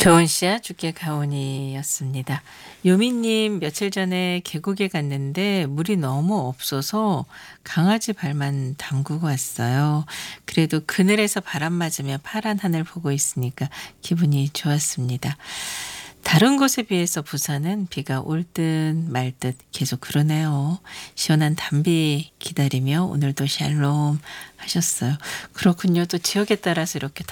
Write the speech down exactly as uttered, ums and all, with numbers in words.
좋은 씨앗 죽게 가오니였습니다. 요미님 며칠 전에 계곡에 갔는데 물이 너무 없어서 강아지 발만 담그고 왔어요. 그래도 그늘에서 바람 맞으며 파란 하늘 보고 있으니까 기분이 좋았습니다. 다른 곳에 비해서 부산은 비가 올 듯 말 듯 계속 그러네요. 시원한 단비 기다리며 오늘도 샬롬 하셨어요. 그렇군요. 또 지역에 따라서 이렇게